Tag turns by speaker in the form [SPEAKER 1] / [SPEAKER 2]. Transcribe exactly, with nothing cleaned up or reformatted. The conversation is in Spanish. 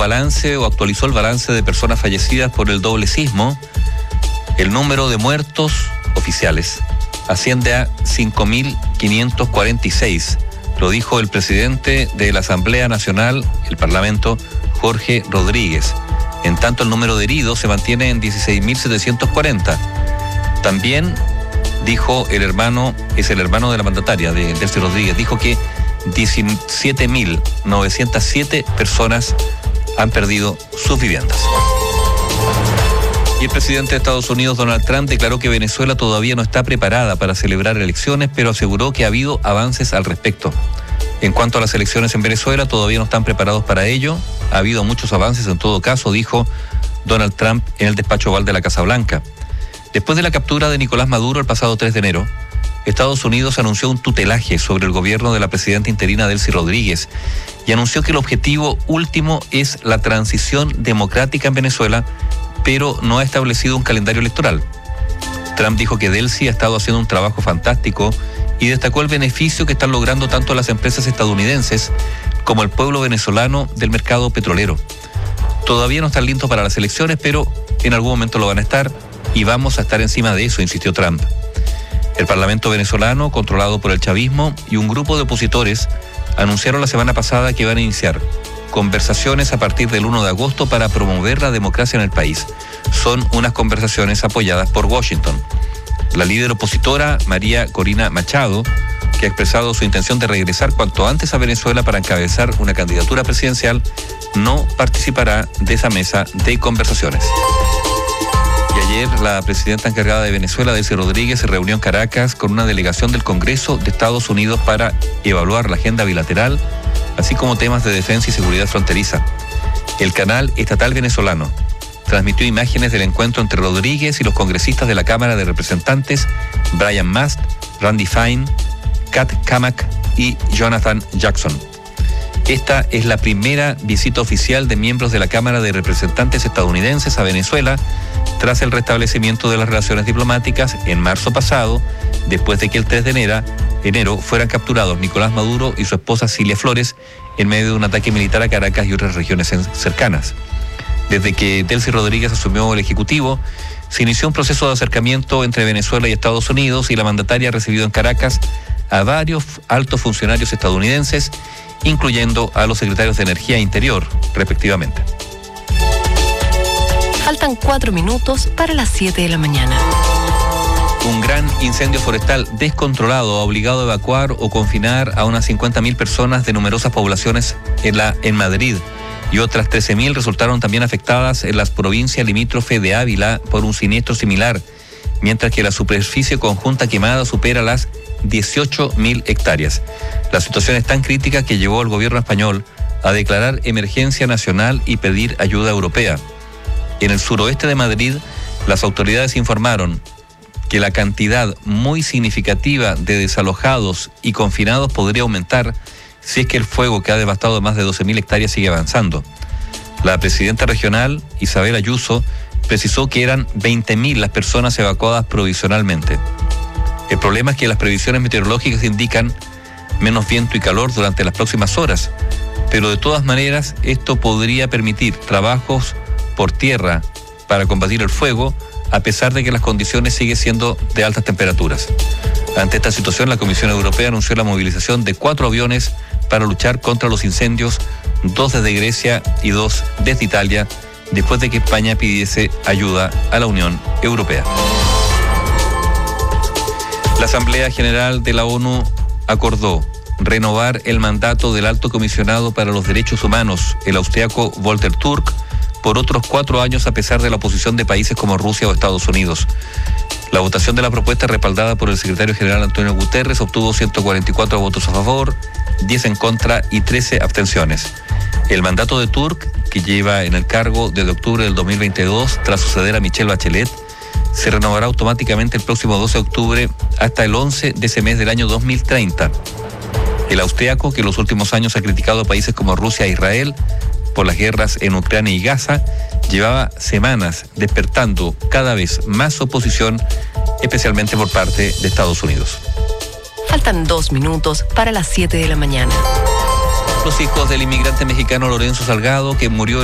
[SPEAKER 1] balance o actualizó el balance de personas fallecidas por el doble sismo. El número de muertos oficiales asciende a cinco mil quinientos cuarenta y seis. Lo dijo el presidente de la Asamblea Nacional, el Parlamento, Jorge Rodríguez. En tanto, el número de heridos se mantiene en dieciséis mil setecientos cuarenta. También dijo el hermano, es el hermano de la mandataria, de Delcy Rodríguez, dijo que diecisiete mil novecientas siete personas han perdido sus viviendas. Y el presidente de Estados Unidos, Donald Trump, declaró que Venezuela todavía no está preparada para celebrar elecciones, pero aseguró que ha habido avances al respecto. En cuanto a las elecciones en Venezuela, todavía no están preparados para ello. Ha habido muchos avances en todo caso, dijo Donald Trump en el despacho oval de la Casa Blanca. Después de la captura de Nicolás Maduro el pasado tres de enero, Estados Unidos anunció un tutelaje sobre el gobierno de la presidenta interina Delcy Rodríguez y anunció que el objetivo último es la transición democrática en Venezuela, pero no ha establecido un calendario electoral. Trump dijo que Delcy ha estado haciendo un trabajo fantástico y destacó el beneficio que están logrando tanto las empresas estadounidenses como el pueblo venezolano del mercado petrolero. Todavía no están listos para las elecciones, pero en algún momento lo van a estar y vamos a estar encima de eso, insistió Trump. El Parlamento venezolano, controlado por el chavismo, y un grupo de opositores anunciaron la semana pasada que van a iniciar conversaciones a partir del uno de agosto para promover la democracia en el país. Son unas conversaciones apoyadas por Washington. La líder opositora, María Corina Machado, que ha expresado su intención de regresar cuanto antes a Venezuela para encabezar una candidatura presidencial, no participará de esa mesa de conversaciones. Y ayer la presidenta encargada de Venezuela, Delcy Rodríguez, se reunió en Caracas con una delegación del Congreso de Estados Unidos para evaluar la agenda bilateral, así como temas de defensa y seguridad fronteriza. El canal estatal venezolano transmitió imágenes del encuentro entre Rodríguez y los congresistas de la Cámara de Representantes, Brian Mast, Randy Fine, Kat Cammack y Jonathan Jackson. Esta es la primera visita oficial de miembros de la Cámara de Representantes estadounidenses a Venezuela tras el restablecimiento de las relaciones diplomáticas en marzo pasado, después de que el tres de enero fueran capturados Nicolás Maduro y su esposa Cilia Flores en medio de un ataque militar a Caracas y otras regiones cercanas. Desde que Delcy Rodríguez asumió el Ejecutivo, se inició un proceso de acercamiento entre Venezuela y Estados Unidos y la mandataria ha recibido en Caracas a varios altos funcionarios estadounidenses, incluyendo a los secretarios de Energía e Interior, respectivamente.
[SPEAKER 2] Faltan cuatro minutos para las siete de la mañana.
[SPEAKER 1] Un gran incendio forestal descontrolado ha obligado a evacuar o confinar a unas cincuenta mil personas de numerosas poblaciones en, la, en Madrid, y otras trece mil resultaron también afectadas en las provincias limítrofe de Ávila por un siniestro similar, mientras que la superficie conjunta quemada supera las dieciocho mil hectáreas. La situación es tan crítica que llevó al gobierno español a declarar emergencia nacional y pedir ayuda europea. En el suroeste de Madrid, las autoridades informaron que la cantidad muy significativa de desalojados y confinados podría aumentar si es que el fuego que ha devastado más de doce mil hectáreas sigue avanzando. La presidenta regional, Isabel Ayuso, precisó que eran veinte mil las personas evacuadas provisionalmente. El problema es que las previsiones meteorológicas indican menos viento y calor durante las próximas horas, pero de todas maneras esto podría permitir trabajos por tierra para combatir el fuego, a pesar de que las condiciones siguen siendo de altas temperaturas. Ante esta situación, la Comisión Europea anunció la movilización de cuatro aviones para luchar contra los incendios, dos desde Grecia y dos desde Italia, después de que España pidiese ayuda a la Unión Europea. La Asamblea General de la ONU acordó renovar el mandato del Alto Comisionado para los Derechos Humanos, el austriaco Volker Turk, por otros cuatro años a pesar de la oposición de países como Rusia o Estados Unidos. La votación de la propuesta, respaldada por el secretario general Antonio Guterres, obtuvo ciento cuarenta y cuatro votos a favor, diez en contra y trece abstenciones. El mandato de Turk, que lleva en el cargo desde octubre del dos mil veintidós tras suceder a Michelle Bachelet, se renovará automáticamente el próximo doce de octubre hasta el once de ese mes del año dos mil treinta. El austriaco, que en los últimos años ha criticado a países como Rusia e Israel por las guerras en Ucrania y Gaza, llevaba semanas despertando cada vez más oposición, especialmente por parte de Estados Unidos.
[SPEAKER 2] Faltan dos minutos para las siete de la mañana.
[SPEAKER 1] Los hijos del inmigrante mexicano Lorenzo Salgado, que murió